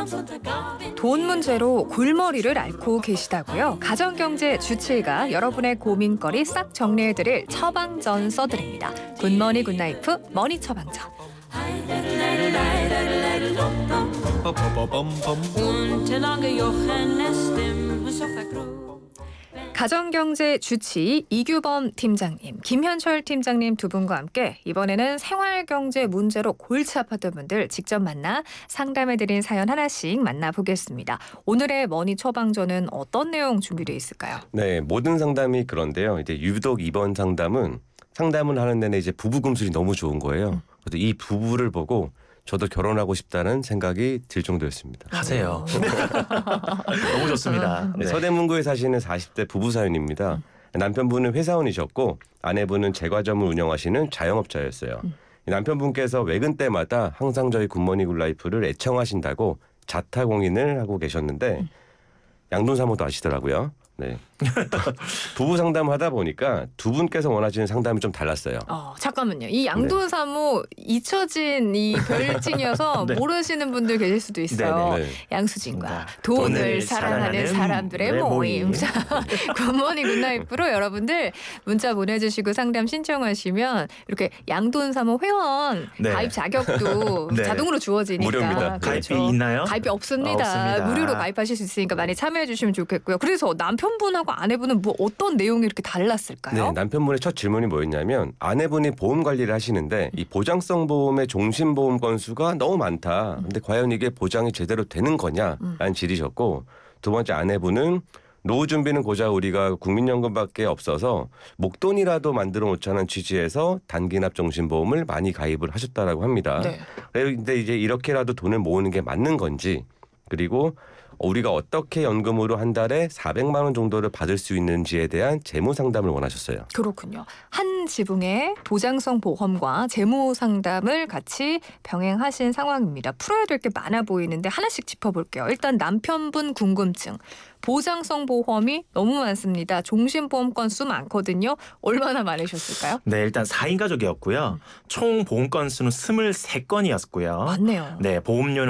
돈 문제로 골머리를 앓고 계시다고요? 가정경제 주치의가 여러분의 고민거리 싹 정리해드릴 처방전 써드립니다. 굿머니 굿나이프 머니 처방전. 가정경제 주치의 이규범 팀장님, 김현철 팀장님 두 분과 함께 이번에는 생활경제 문제로 골치 아팠던 분들 직접 만나 상담해드린 사연 하나씩 만나보겠습니다. 오늘의 머니 처방전은 어떤 내용 준비되어 있을까요? 네, 모든 상담이 그런데요. 이제 유독 이번 상담을 하는 내내 이제 부부 금술이 너무 좋은 거예요. 그래서 이 부부를 보고 저도 결혼하고 싶다는 생각이 들 정도였습니다. 하세요. 너무 좋습니다. 네, 서대문구에 사시는 40대 부부 사연입니다. 남편분은 회사원이셨고 아내분은 제과점을 운영하시는 자영업자였어요. 남편분께서 외근 때마다 항상 저희 굿모닝 굿라이프를 애청하신다고 자타공인을 하고 계셨는데 양돈사모도 아시더라고요. 네. 부부 상담하다 보니까 두 분께서 원하시는 상담이 좀 달랐어요. 잠깐만요. 이 양돈사모 잊혀진 이 별칭이어서 네. 모르시는 분들 계실 수도 있어요. 네네. 양수진과 돈을 사랑하는 사람들의 모임. 굿모닝 굿나이프로 여러분들 문자 보내주시고 상담 신청하시면 이렇게 양돈사모 회원 네. 가입 자격도 네. 자동으로 주어지니까. 무료입니다. 그렇죠. 가입이 있나요? 가입이 없습니다. 무료로 가입하실 수 있으니까 많이 참여해 주시면 좋겠고요. 그래서 남편분하고 아내분은 뭐 어떤 내용이 이렇게 달랐을까요? 네, 남편분의 첫 질문이 뭐였냐면 아내분이 보험 관리를 하시는데 이 보장성 보험의 종신보험 건수가 너무 많다. 근데 과연 이게 보장이 제대로 되는 거냐라는 질이셨고, 두 번째 아내분은 노후 준비는 고작 우리가 국민연금밖에 없어서 목돈이라도 만들어 놓자는 취지에서 단기납 종신보험을 많이 가입을 하셨다라고 합니다. 네. 그런데 이제 이렇게라도 돈을 모으는 게 맞는 건지, 그리고 우리가 어떻게 연금으로 한 달에 400만 원 정도를 받을 수 있는지에 대한 재무 상담을 원하셨어요. 그렇군요. 한 지붕에 보장성 보험과 재무 상담을 같이 병행하신 상황입니다. 풀어야 될 게 많아 보이는데 하나씩 짚어볼게요. 일단 남편분 궁금증. 보장성 보험이 너무 많습니다. 종신보험 건수 많거든요. 얼마나 많으셨을까요? 네, 일단 4인 가족이었고요. 총 보험 건수는 23건이었고요. 맞네요. 네, 보험료는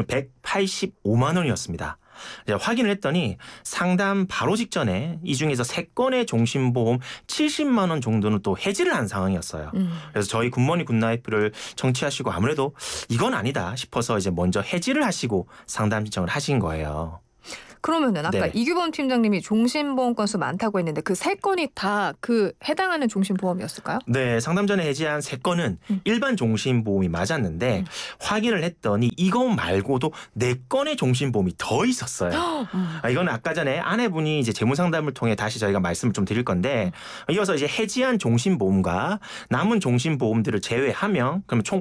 185만 원이었습니다. 확인을 했더니 상담 바로 직전에 이 중에서 3건의 종신보험 70만 원 정도는 또 해지를 한 상황이었어요. 그래서 저희 굿모닝 굿나이프를 청취하시고 아무래도 이건 아니다 싶어서 이제 먼저 해지를 하시고 상담 신청을 하신 거예요. 그러면은 아까 네. 이규범 팀장님이 종신보험 건수 많다고 했는데 그 3건이 다 그 해당하는 종신보험이었을까요? 네, 상담 전에 해지한 3건은 일반 종신보험이 맞았는데 확인을 했더니 이것 말고도 4건의 종신보험이 더 있었어요. 이건 아까 전에 아내분이 이제 재무 상담을 통해 다시 저희가 말씀을 좀 드릴 건데 이어서 이제 해지한 종신보험과 남은 종신보험들을 제외하면 그러면 총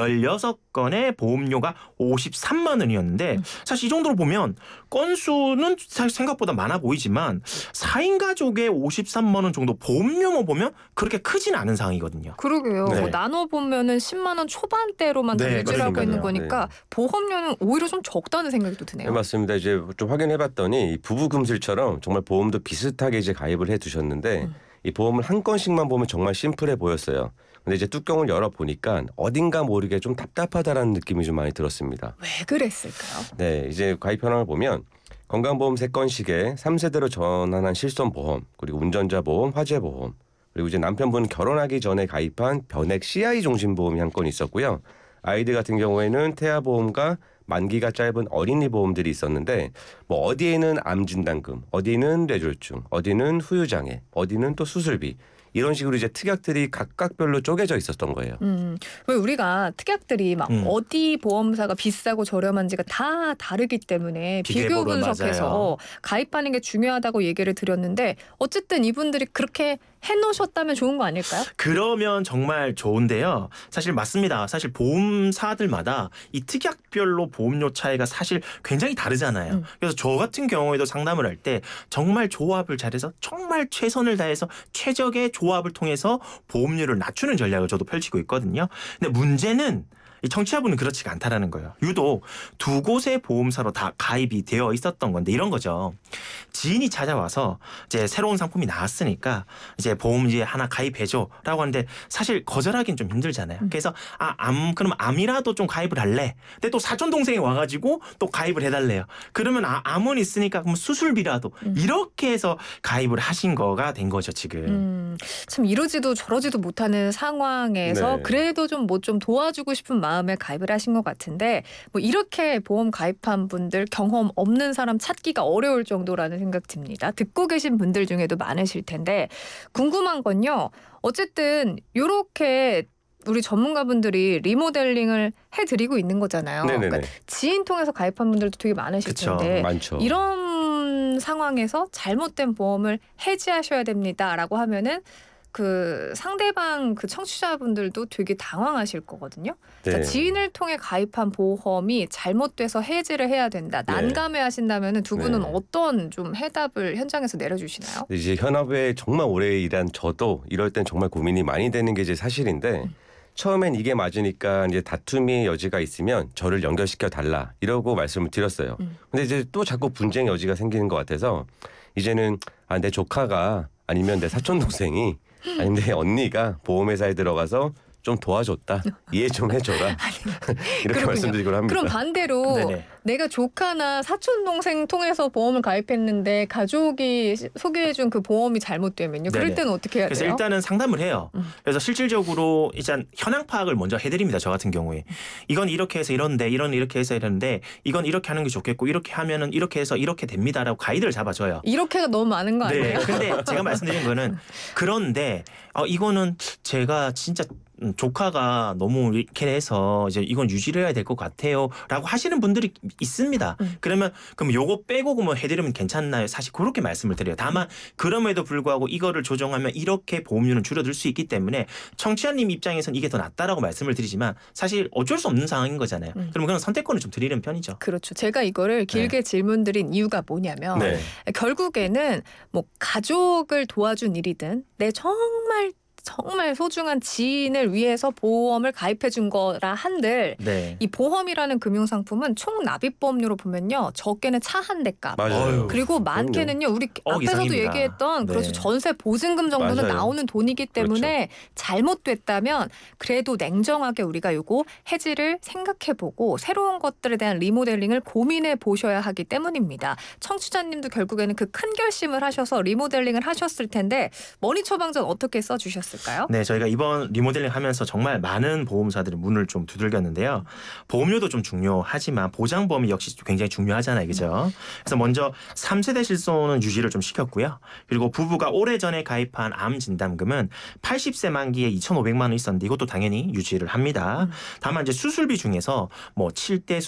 16건의 보험료가 53만 원이었는데 사실 이 정도로 보면 건수는 사실 생각보다 많아 보이지만 4인 가족의 53만 원 정도 보험료만 보면 그렇게 크진 않은 상황이거든요. 그러게요. 네. 뭐 나눠보면은 10만 원 초반대로만 다 네, 유지하고 있는 그러니까요. 거니까 네. 보험료는 오히려 좀 적다는 생각이 또 드네요. 네, 맞습니다. 이제 좀 확인해봤더니 부부 금슬처럼 정말 보험도 비슷하게 이제 가입을 해두셨는데 이 보험을 한 건씩만 보면 정말 심플해 보였어요. 근데 이제 뚜껑을 열어보니까 어딘가 모르게 좀 답답하다라는 느낌이 좀 많이 들었습니다. 왜 그랬을까요? 네, 이제 가입 현황을 보면 건강보험 3건씩에 3세대로 전환한 실손보험, 그리고 운전자보험, 화재보험, 그리고 이제 남편분 결혼하기 전에 가입한 변액 CI 종신보험이 한 건 있었고요. 아이들 같은 경우에는 태아보험과 만기가 짧은 어린이 보험들이 있었는데 뭐 어디에는 암진단금, 어디는 뇌졸중, 어디는 후유장애, 어디는 또 수술비 이런 식으로 이제 특약들이 각각별로 쪼개져 있었던 거예요. 왜 우리가 특약들이 막 어디 보험사가 비싸고 저렴한지가 다 다르기 때문에 비교 분석해서 맞아요. 가입하는 게 중요하다고 얘기를 드렸는데 어쨌든 이분들이 그렇게 해놓으셨다면 좋은 거 아닐까요? 그러면 정말 좋은데요. 사실 맞습니다. 사실 보험사들마다 이 특약별로 보험료 차이가 사실 굉장히 다르잖아요. 그래서 저 같은 경우에도 상담을 할 때 정말 조합을 잘해서 정말 최선을 다해서 최적의 조합을 통해서 보험료를 낮추는 전략을 저도 펼치고 있거든요. 근데 문제는 이 청취자분은 그렇지가 않다라는 거예요. 유독 두 곳의 보험사로 다 가입이 되어 있었던 건데 이런 거죠. 지인이 찾아와서 이제 새로운 상품이 나왔으니까 이제 보험 이제 하나 가입해줘라고 하는데 사실 거절하기는 좀 힘들잖아요. 그래서 그럼 암이라도 좀 가입을 할래. 근데 또 사촌 동생이 와가지고 또 가입을 해달래요. 그러면 암은 있으니까 그럼 수술비라도 이렇게 해서 가입을 하신 거가 된 거죠 지금. 참 이러지도 저러지도 못하는 상황에서 네. 그래도 좀 뭐 좀 도와주고 싶은 마음에 가입을 하신 것 같은데 뭐 이렇게 보험 가입한 분들 경험 없는 사람 찾기가 어려울 정도라는 생각 듭니다. 듣고 계신 분들 중에도 많으실 텐데 궁금한 건요. 어쨌든 이렇게 우리 전문가분들이 리모델링을 해드리고 있는 거잖아요. 네네네. 그러니까 지인 통해서 가입한 분들도 되게 많으실 그쵸. 텐데 많죠. 이런 상황에서 잘못된 보험을 해지하셔야 됩니다라고 하면은 그 상대방 그 청취자분들도 되게 당황하실 거거든요. 네. 자, 지인을 통해 가입한 보험이 잘못돼서 해지를 해야 된다. 네. 난감해 하신다면은 두 분은 네. 어떤 좀 해답을 현장에서 내려주시나요? 이제 현업에 정말 오래 일한 저도 이럴 땐 정말 고민이 많이 되는 게 이제 사실인데 처음엔 이게 맞으니까 이제 다툼의 여지가 있으면 저를 연결시켜 달라 이러고 말씀을 드렸어요. 근데 이제 또 자꾸 분쟁의 여지가 생기는 것 같아서 이제는 내 조카가 아니면 내 사촌 동생이 아니면 내 언니가 보험회사에 들어가서 좀 도와줬다. 이해 좀 해줘라. 이렇게 그렇군요. 말씀드리곤 합니다. 그럼 반대로 네네. 내가 조카나 사촌 동생 통해서 보험을 가입했는데 가족이 소개해준 그 보험이 잘못되면요. 그럴 네네. 때는 어떻게 해야 그래서 돼요? 일단은 상담을 해요. 그래서 실질적으로 일단 현황 파악을 먼저 해드립니다. 저 같은 경우에 이건 이렇게 해서 이런데 이렇게 해서 이런데 이건 이렇게 하는 게 좋겠고 이렇게 하면은 이렇게 해서 이렇게 됩니다라고 가이드를 잡아줘요. 이렇게가 너무 많은 거 아니에요? 네. 근데 제가 말씀드린 거는 그런데 이거는 제가 진짜 조카가 너무 이렇게 해서 이제 이건 유지를 해야 될 것 같아요라고 하시는 분들이 있습니다. 그럼 요거 빼고 그러면 해드리면 괜찮나요? 사실 그렇게 말씀을 드려요. 다만 그럼에도 불구하고 이거를 조정하면 이렇게 보험료는 줄어들 수 있기 때문에 청취자님 입장에서는 이게 더 낫다라고 말씀을 드리지만 사실 어쩔 수 없는 상황인 거잖아요. 그럼 그런 선택권을 좀 드리는 편이죠. 그렇죠. 제가 이거를 길게 질문드린 이유가 뭐냐면 네. 결국에는 뭐 가족을 도와준 일이든 내 정말 소중한 지인을 위해서 보험을 가입해 준 거라 한들 네. 이 보험이라는 금융상품은 총 납입보험료로 보면요. 적게는 차 한 대 값. 맞아요. 그리고 많게는요. 우리 앞에서도 이상입니다. 얘기했던 네. 그렇죠. 전세 보증금 정도는 맞아요. 나오는 돈이기 때문에 잘못됐다면 그래도 냉정하게 우리가 요거 해지를 생각해보고 새로운 것들에 대한 리모델링을 고민해 보셔야 하기 때문입니다. 청취자님도 결국에는 그 큰 결심을 하셔서 리모델링을 하셨을 텐데 머니 처방전 어떻게 써주셨을까요? 네, 저희가 이번 리모델링 하면서 정말 많은 보험사들이 문을 좀 두들겼는데요. 보험료도 좀 중요하지만 보장보험이 역시 굉장히 중요하잖아요. 그죠? 그래서 먼저 3세대 실손은 유지를 좀 시켰고요. 그리고 부부가 오래전에 가입한 암 진단금은 80세 만기에 2,500만 원 있었는데 이것도 당연히 유지를 합니다. 다만 이제 수술비 중에서 뭐 7대